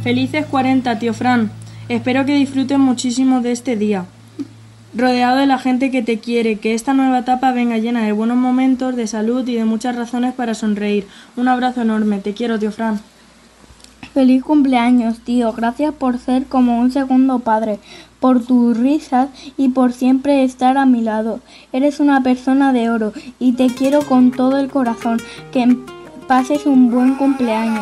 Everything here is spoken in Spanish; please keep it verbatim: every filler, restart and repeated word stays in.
Felices cuarenta, tío Fran. Espero que disfrutes muchísimo de este día, rodeado de la gente que te quiere, que esta nueva etapa venga llena de buenos momentos, de salud y de muchas razones para sonreír. Un abrazo enorme. Te quiero, tío Fran. Feliz cumpleaños, tío. Gracias por ser como un segundo padre, por tus risas y por siempre estar a mi lado. Eres una persona de oro y te quiero con todo el corazón. Que pases un buen cumpleaños.